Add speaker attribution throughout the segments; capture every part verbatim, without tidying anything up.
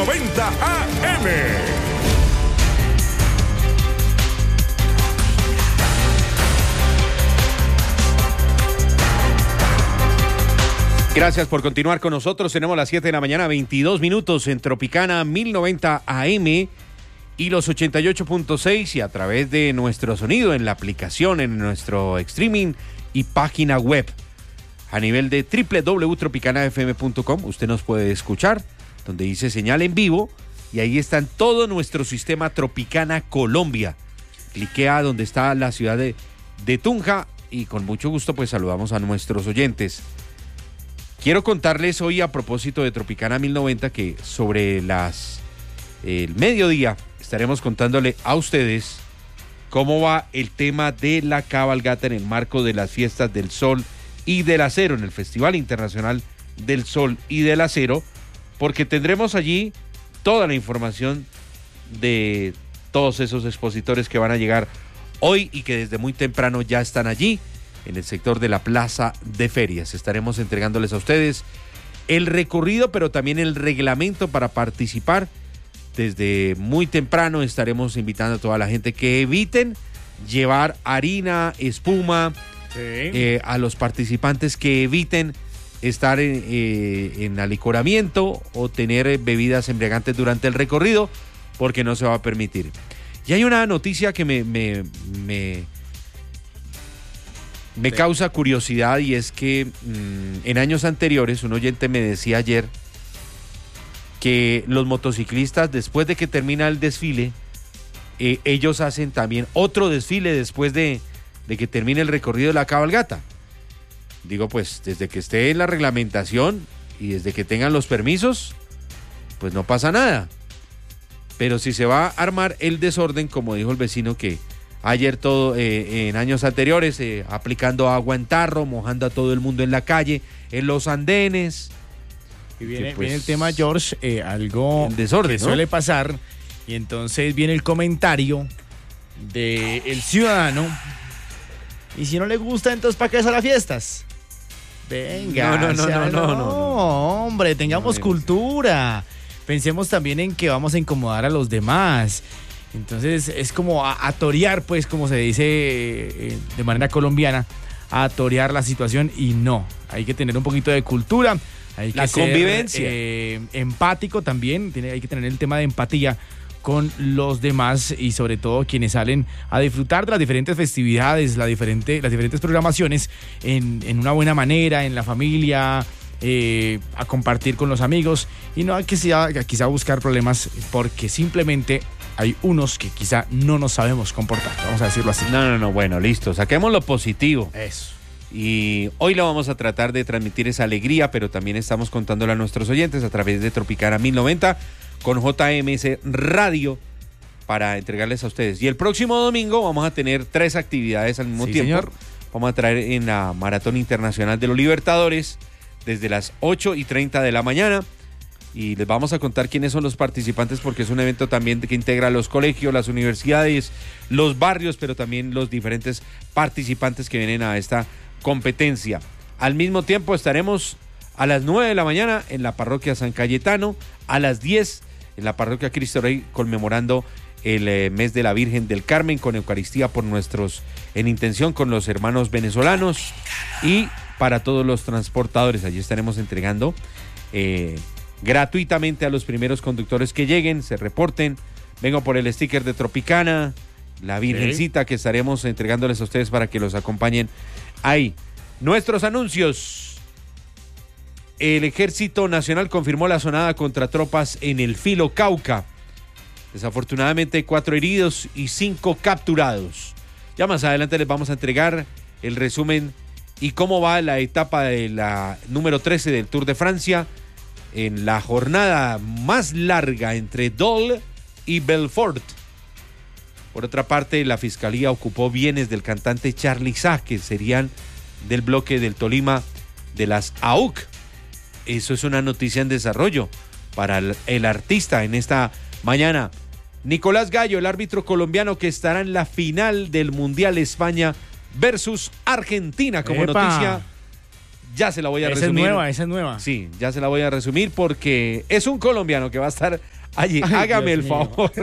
Speaker 1: noventa A M.
Speaker 2: Gracias por continuar con nosotros. Tenemos las siete de la mañana, veintidós minutos en Tropicana mil noventa A M y los ochenta y ocho punto seis y a través de nuestro sonido en la aplicación, en nuestro streaming y página web. A nivel de doble u doble u doble u punto tropicana f m punto com usted nos puede escuchar, donde dice señal en vivo y ahí está en todo nuestro sistema Tropicana Colombia. Cliquea donde está la ciudad de, de Tunja y con mucho gusto pues saludamos a nuestros oyentes. Quiero contarles hoy a propósito de Tropicana mil noventa que sobre las el mediodía estaremos contándole a ustedes cómo va el tema de la cabalgata en el marco de las fiestas del Sol y del Acero, en el Festival Internacional del Sol y del Acero, porque tendremos allí toda la información de todos esos expositores que van a llegar hoy y que desde muy temprano ya están allí en el sector de la Plaza de Ferias. Estaremos entregándoles a ustedes el recorrido, pero también el reglamento para participar. Desde muy temprano estaremos invitando a toda la gente que eviten llevar harina, espuma, sí. eh, a los participantes que eviten estar en, eh, en alicoramiento o tener bebidas embriagantes durante el recorrido, porque no se va a permitir. Y hay una noticia que me... me, me Me sí. causa curiosidad y es que mmm, en años anteriores un oyente me decía ayer que los motociclistas después de que termina el desfile eh, ellos hacen también otro desfile después de, de que termine el recorrido de la cabalgata. Digo pues desde que esté en la reglamentación y desde que tengan los permisos pues no pasa nada, pero si se va a armar el desorden como dijo el vecino que ayer todo, eh, en años anteriores, eh, aplicando agua en tarro, mojando a todo el mundo en la calle, en los andenes.
Speaker 3: Y viene, que, pues, viene el tema, George, eh, algo
Speaker 2: desorden,
Speaker 3: que
Speaker 2: ¿no?
Speaker 3: suele pasar, y entonces viene el comentario del ciudadano, y si no le gusta, entonces ¿para qué es a las fiestas? Venga,
Speaker 2: no, no, no,
Speaker 3: o sea,
Speaker 2: no, no, no, no,
Speaker 3: no, hombre, tengamos no, cultura. Pensemos también en que vamos a incomodar a los demás. Entonces es como a, a torear, pues, como se dice eh, de manera colombiana, a torear la situación, y no, hay que tener un poquito de cultura, hay
Speaker 2: la
Speaker 3: que
Speaker 2: convivencia.
Speaker 3: ser eh, empático también, tiene, hay que tener el tema de empatía con los demás y sobre todo quienes salen a disfrutar de las diferentes festividades, la diferente, las diferentes programaciones en, en una buena manera, en la familia, eh, a compartir con los amigos, y no hay que quizá, quizá buscar problemas porque simplemente hay unos que quizá no nos sabemos comportar, vamos a decirlo así.
Speaker 2: No, no, no, bueno, listo, saquemos lo positivo.
Speaker 3: Eso.
Speaker 2: Y hoy lo vamos a tratar de transmitir esa alegría, pero también estamos contándole a nuestros oyentes a través de Tropicana mil noventa con J M S Radio para entregarles a ustedes. Y el próximo domingo vamos a tener tres actividades al mismo sí, tiempo. Señor. Vamos a traer en la Maratón Internacional de los Libertadores desde las ocho y treinta de la mañana. Y les vamos a contar quiénes son los participantes porque es un evento también que integra los colegios, las universidades, los barrios, pero también los diferentes participantes que vienen a esta competencia. Al mismo tiempo estaremos a las nueve de la mañana en la parroquia San Cayetano, a las diez en la parroquia Cristo Rey, conmemorando el eh, mes de la Virgen del Carmen con Eucaristía por nuestros, en intención con los hermanos venezolanos y para todos los transportadores. Allí estaremos entregando eh, gratuitamente a los primeros conductores que lleguen, se reporten, vengo por el sticker de Tropicana, la Virgencita, sí, que estaremos entregándoles a ustedes para que los acompañen ahí. Nuestros anuncios. El Ejército Nacional confirmó la sonada contra tropas en el Filo Cauca. Desafortunadamente, cuatro heridos y cinco capturados. Ya más adelante les vamos a entregar el resumen y cómo va la etapa de la número trece del Tour de Francia en la jornada más larga entre Dole y Belfort. Por otra parte, la Fiscalía ocupó bienes del cantante Charly Sá, que serían del bloque del Tolima de las A U C. Eso es una noticia en desarrollo para el, el artista en esta mañana. Nicolás Gallo, el árbitro colombiano que estará en la final del Mundial España versus Argentina, como
Speaker 3: ¡Epa!
Speaker 2: Noticia ya se la voy a
Speaker 3: esa
Speaker 2: resumir.
Speaker 3: Esa es nueva, esa es nueva.
Speaker 2: Sí, ya se la voy a resumir porque es un colombiano que va a estar allí.
Speaker 3: Ay,
Speaker 2: hágame
Speaker 3: Dios
Speaker 2: el
Speaker 3: mío.
Speaker 2: favor.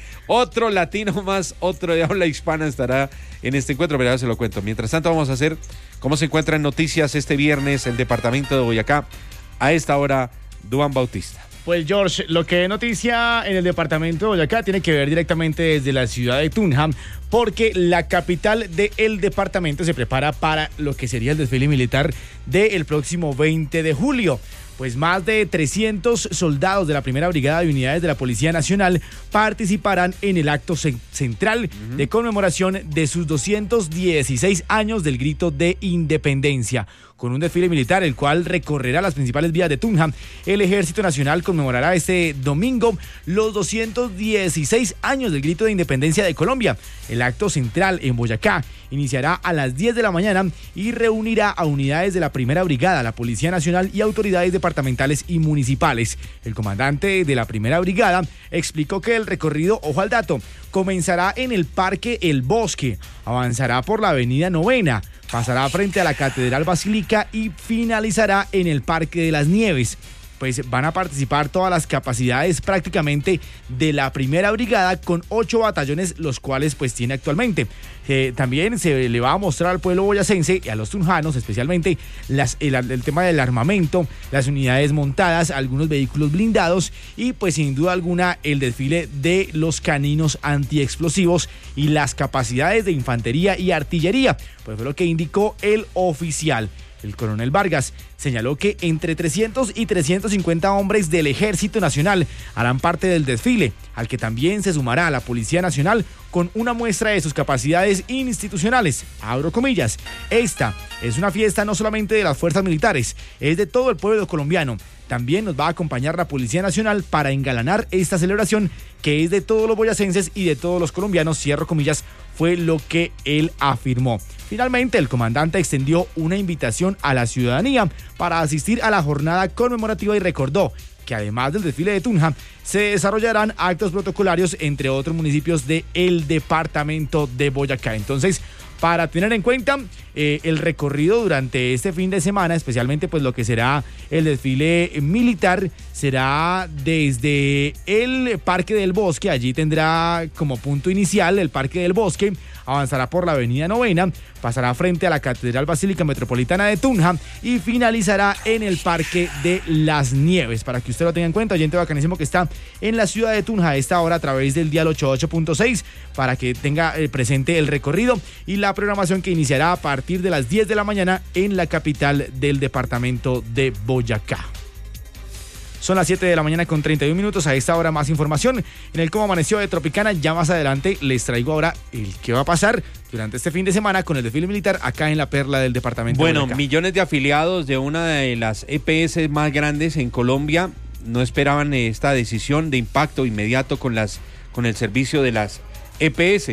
Speaker 2: Otro latino más, otro de habla hispana estará en este encuentro, pero ya se lo cuento. Mientras tanto, vamos a hacer cómo se encuentran noticias este viernes el departamento de Boyacá. A esta hora, Duan Bautista.
Speaker 3: Pues George, lo que es noticia en el departamento de Boyacá tiene que ver directamente desde la ciudad de Tunja, porque la capital del departamento se prepara para lo que sería el desfile militar del próximo veinte de julio. Pues más de trescientos soldados de la primera brigada de unidades de la Policía Nacional participarán en el acto ce- central uh-huh. de conmemoración de sus doscientos dieciséis años del grito de independencia. Con un desfile militar, el cual recorrerá las principales vías de Tunja, el Ejército Nacional conmemorará este domingo los doscientos dieciséis años del grito de independencia de Colombia. El acto central en Boyacá iniciará a las diez de la mañana y reunirá a unidades de la Primera Brigada, la Policía Nacional y autoridades departamentales y municipales. El comandante de la Primera Brigada explicó que el recorrido, ojo al dato, comenzará en el Parque El Bosque, avanzará por la Avenida Novena, pasará frente a la Catedral Basílica y finalizará en el Parque de las Nieves. Pues van a participar todas las capacidades prácticamente de la Primera Brigada con ocho batallones, los cuales pues tiene actualmente. Eh, también se le va a mostrar al pueblo boyacense y a los tunjanos especialmente las, el, el tema del armamento, las unidades montadas, algunos vehículos blindados y pues sin duda alguna el desfile de los caninos antiexplosivos y las capacidades de infantería y artillería. Pues fue lo que indicó el oficial. El coronel Vargas señaló que entre trescientos y trescientos cincuenta hombres del Ejército Nacional harán parte del desfile, al que también se sumará la Policía Nacional con una muestra de sus capacidades institucionales. Abro comillas, esta es una fiesta no solamente de las fuerzas militares, es de todo el pueblo colombiano. También nos va a acompañar la Policía Nacional para engalanar esta celebración que es de todos los boyacenses y de todos los colombianos, cierro comillas, fue lo que él afirmó. Finalmente, el comandante extendió una invitación a la ciudadanía para asistir a la jornada conmemorativa y recordó que además del desfile de Tunja, se desarrollarán actos protocolarios entre otros municipios del departamento de Boyacá. Entonces, para tener en cuenta eh, el recorrido durante este fin de semana, especialmente pues lo que será el desfile militar, será desde el Parque del Bosque, allí tendrá como punto inicial el Parque del Bosque, avanzará por la Avenida Novena, pasará frente a la Catedral Basílica Metropolitana de Tunja y finalizará en el Parque de las Nieves. Para que usted lo tenga en cuenta, oyente bacanísimo que está en la ciudad de Tunja a esta hora a través del dial ochenta y ocho punto seis, para que tenga eh, presente el recorrido y la programación que iniciará a partir de las diez de la mañana en la capital del departamento de Boyacá. Son las siete de la mañana con treinta y un minutos. A esta hora más información en el Cómo Amaneció de Tropicana. Ya más adelante les traigo ahora el que va a pasar durante este fin de semana con el desfile militar acá en la perla del departamento
Speaker 2: bueno,
Speaker 3: de Boyacá.
Speaker 2: Millones de afiliados de una de las E P S más grandes en Colombia no esperaban esta decisión de impacto inmediato con, las, con el servicio de las E P S.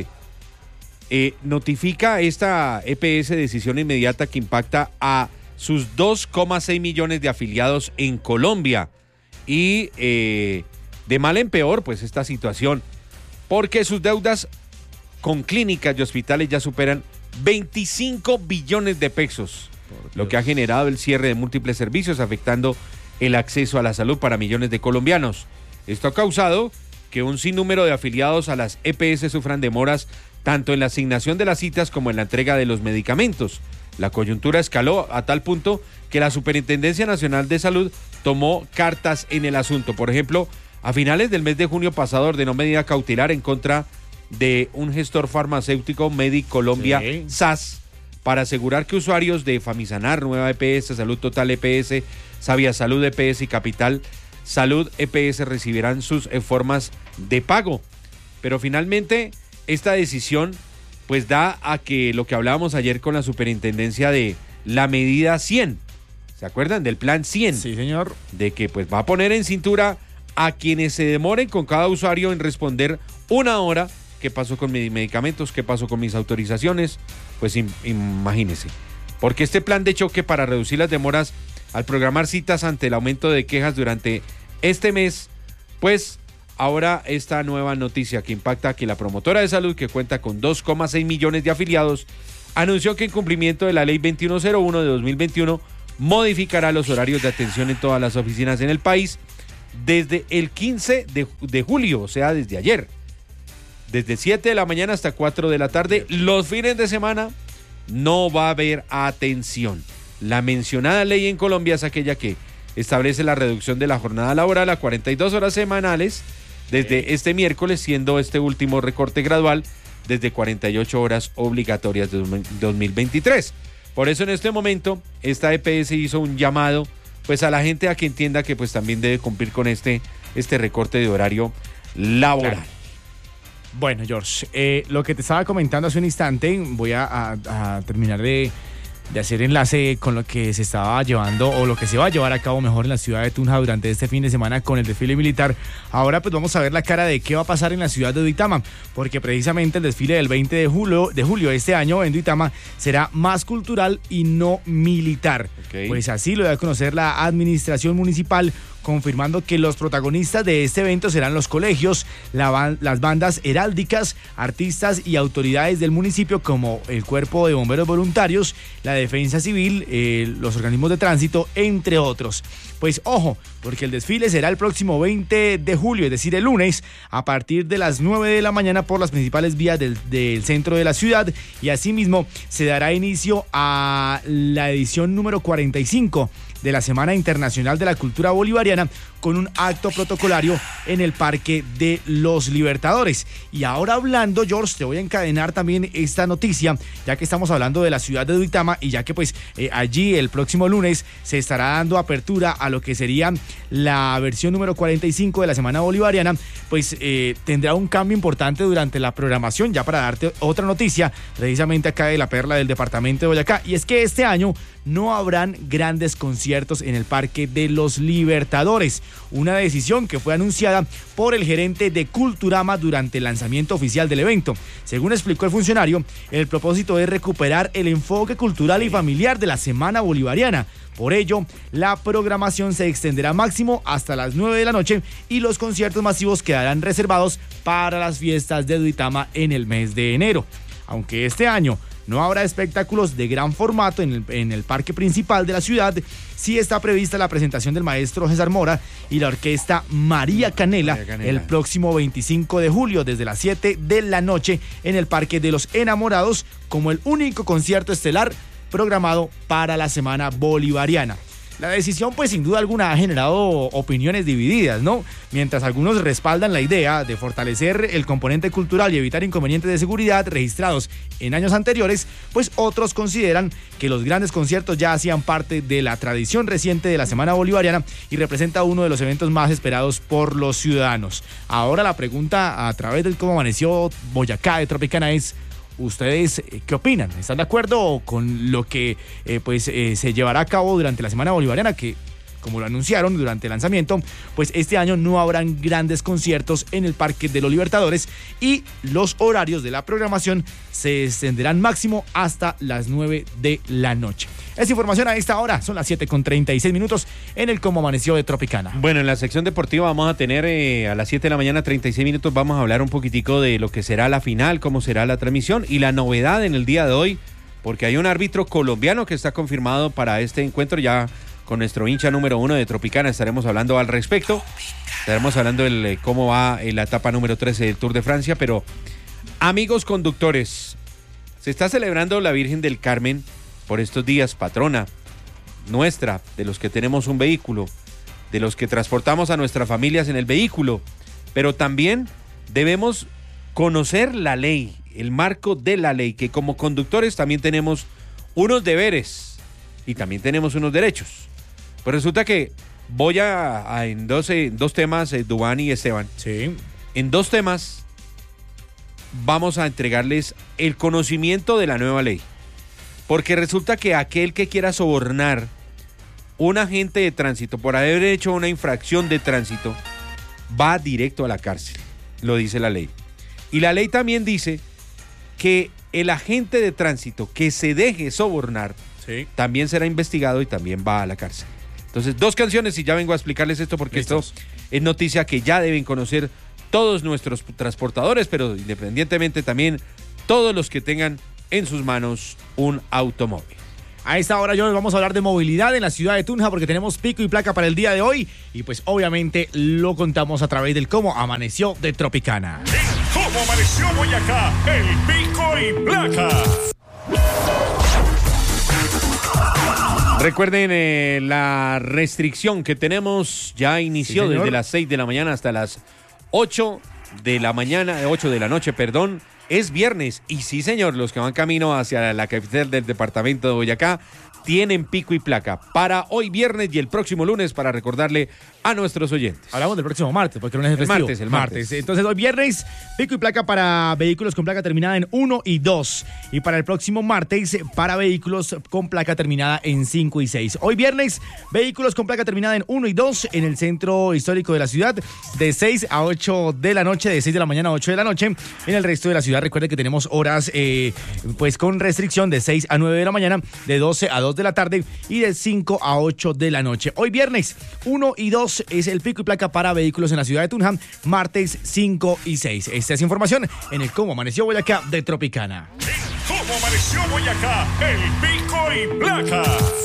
Speaker 2: Eh, notifica esta E P S decisión inmediata que impacta a sus dos coma seis millones de afiliados en Colombia. Y eh, de mal en peor, pues esta situación, porque sus deudas con clínicas y hospitales ya superan veinticinco billones de pesos, lo que ha generado el cierre de múltiples servicios, afectando el acceso a la salud para millones de colombianos. Esto ha causado que un sinnúmero de afiliados a las E P S sufran demoras tanto en la asignación de las citas como en la entrega de los medicamentos. La coyuntura escaló a tal punto que la Superintendencia Nacional de Salud tomó cartas en el asunto. Por ejemplo, a finales del mes de junio pasado ordenó medida cautelar en contra de un gestor farmacéutico Medicolombia
Speaker 3: sí.
Speaker 2: S A S para asegurar que usuarios de Famisanar, Nueva E P S, Salud Total E P S, Sabia Salud E P S y Capital Salud E P S recibirán sus eh, formas de pago. Pero finalmente esta decisión pues da a que lo que hablábamos ayer con la superintendencia de la medida cien, ¿se acuerdan del plan cien?
Speaker 3: Sí, señor.
Speaker 2: De que pues va a poner en cintura a quienes se demoren con cada usuario en responder una hora qué pasó con mis medicamentos, qué pasó con mis autorizaciones, pues im- imagínense. Porque este plan de choque para reducir las demoras al programar citas ante el aumento de quejas durante este mes, pues ahora esta nueva noticia que impacta que la promotora de salud, que cuenta con dos coma seis millones de afiliados, anunció que en cumplimiento de la ley veintiuno cero uno de dos mil veintiuno modificará los horarios de atención en todas las oficinas en el país desde el quince de julio, o sea, desde ayer. Desde siete de la mañana hasta cuatro de la tarde, los fines de semana no va a haber atención. La mencionada ley en Colombia es aquella que establece la reducción de la jornada laboral a cuarenta y dos horas semanales desde este miércoles, siendo este último recorte gradual desde cuarenta y ocho horas obligatorias de dos mil veintitrés. Por eso en este momento esta E P S hizo un llamado pues a la gente a que entienda que pues también debe cumplir con este, este recorte de horario laboral.
Speaker 3: Claro. Bueno, George, eh, lo que te estaba comentando hace un instante, voy a, a, a terminar de, de hacer enlace con lo que se estaba llevando o lo que se va a llevar a cabo mejor en la ciudad de Tunja durante este fin de semana con el desfile militar. Ahora pues vamos a ver la cara de qué va a pasar en la ciudad de Duitama, porque precisamente el desfile del veinte de julio de julio de este año en Duitama será más cultural y no militar. Okay. Pues así lo da a conocer la administración municipal, confirmando que los protagonistas de este evento serán los colegios, la ban- las bandas heráldicas, artistas y autoridades del municipio como el Cuerpo de Bomberos Voluntarios, la Defensa Civil, eh, los organismos de tránsito, entre otros. Pues ojo, porque el desfile será el próximo veinte de julio, es decir, el lunes, a partir de las nueve de la mañana por las principales vías del, del centro de la ciudad, y asimismo se dará inicio a la edición número cuarenta y cinco de la Semana Internacional de la Cultura Bolivariana con un acto protocolario en el Parque de los Libertadores. Y ahora hablando, George, te voy a encadenar también esta noticia, ya que estamos hablando de la ciudad de Duitama y ya que pues eh, allí el próximo lunes se estará dando apertura a lo que sería la versión número cuarenta y cinco de la Semana Bolivariana, pues eh, tendrá un cambio importante durante la programación. Ya para darte otra noticia, precisamente acá de la perla del departamento de Boyacá, y es que este año no habrán grandes conciertos en el Parque de los Libertadores, una decisión que fue anunciada por el gerente de Culturama durante el lanzamiento oficial del evento. Según explicó el funcionario, el propósito es recuperar el enfoque cultural y familiar de la Semana Bolivariana. Por ello, la programación se extenderá máximo hasta las nueve de la noche y los conciertos masivos quedarán reservados para las fiestas de Duitama en el mes de enero. Aunque este año no habrá espectáculos de gran formato en el, en el parque principal de la ciudad, sí está prevista la presentación del maestro César Mora y la orquesta María Canela, María Canela el próximo veinticinco de julio desde las siete de la noche en el Parque de los Enamorados, como el único concierto estelar programado para la Semana Bolivariana. La decisión, pues sin duda alguna, ha generado opiniones divididas, ¿no? Mientras algunos respaldan la idea de fortalecer el componente cultural y evitar inconvenientes de seguridad registrados en años anteriores, pues otros consideran que los grandes conciertos ya hacían parte de la tradición reciente de la Semana Bolivariana y representa uno de los eventos más esperados por los ciudadanos. Ahora la pregunta a través del Cómo Amaneció Boyacá de Tropicana es: ¿ustedes qué opinan? ¿Están de acuerdo con lo que eh, pues eh, se llevará a cabo durante la Semana Bolivariana? Que, como lo anunciaron durante el lanzamiento, pues este año no habrán grandes conciertos en el Parque de los Libertadores y los horarios de la programación se extenderán máximo hasta las nueve de la noche. Esa información a esta hora, son las siete con treinta y seis minutos en el Cómo Amaneció de Tropicana.
Speaker 2: Bueno, en la sección deportiva vamos a tener eh, a las siete de la mañana, treinta y seis minutos, vamos a hablar un poquitico de lo que será la final, cómo será la transmisión y la novedad en el día de hoy, porque hay un árbitro colombiano que está confirmado para este encuentro. Ya con nuestro hincha número uno de Tropicana estaremos hablando al respecto, estaremos hablando de cómo va en la etapa número trece del Tour de Francia. Pero amigos conductores, se está celebrando la Virgen del Carmen por estos días, patrona nuestra, de los que tenemos un vehículo, de los que transportamos a nuestras familias en el vehículo, pero también debemos conocer la ley, el marco de la ley, que como conductores también tenemos unos deberes y también tenemos unos derechos. Pues resulta que voy a, a en dos, eh, dos temas, eh, Duván y Esteban.
Speaker 3: Sí.
Speaker 2: En dos temas vamos a entregarles el conocimiento de la nueva ley. Porque resulta que aquel que quiera sobornar un agente de tránsito por haber hecho una infracción de tránsito va directo a la cárcel, lo dice la ley. Y la ley también dice que el agente de tránsito que se deje sobornar, sí, también será investigado y también va a la cárcel. Entonces, dos canciones y ya vengo a explicarles esto, porque Listos. Esto es noticia que ya deben conocer todos nuestros transportadores, pero independientemente también todos los que tengan en sus manos un automóvil.
Speaker 3: A esta hora yo les vamos a hablar de movilidad en la ciudad de Tunja porque tenemos pico y placa para el día de hoy y pues obviamente lo contamos a través del Cómo Amaneció de Tropicana.
Speaker 1: ¿Cómo amaneció Boyacá? El pico y placa.
Speaker 2: Recuerden, eh, la restricción que tenemos ya inició sí, desde las seis de la mañana hasta las ocho de la mañana, ocho de la noche, perdón. Es viernes y sí, señor, los que van camino hacia la capital del departamento de Boyacá tienen pico y placa para hoy viernes y el próximo lunes para recordarle a nuestros oyentes.
Speaker 3: Hablamos del próximo martes, porque no es el festivo.
Speaker 2: martes, el martes. martes.
Speaker 3: Entonces hoy viernes, pico y placa para vehículos con placa terminada en uno y dos. Y para el próximo martes, para vehículos con placa terminada en cinco y seis. Hoy viernes, vehículos con placa terminada en uno y dos en el centro histórico de la ciudad, de seis a ocho de la noche, de seis de la mañana a ocho de la noche. En el resto de la ciudad, recuerde que tenemos horas eh, pues con restricción de seis a nueve de la mañana, de doce a dos de la tarde y de cinco a ocho de la noche. Hoy viernes, uno y dos es el pico y placa para vehículos en la ciudad de Tunja, martes cinco y seis. Esta es información en el Cómo Amaneció Boyacá de Tropicana.
Speaker 1: ¿Cómo amaneció Boyacá? El pico y placa.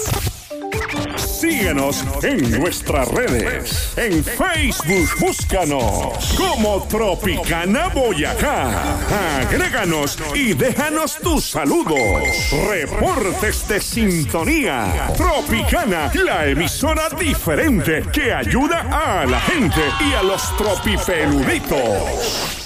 Speaker 1: Síguenos en nuestras redes. En Facebook, búscanos como Tropicana Boyacá. Agréganos y déjanos tus saludos. Reportes de sintonía. Tropicana, la emisora diferente que ayuda a la gente y a los tropipeluditos.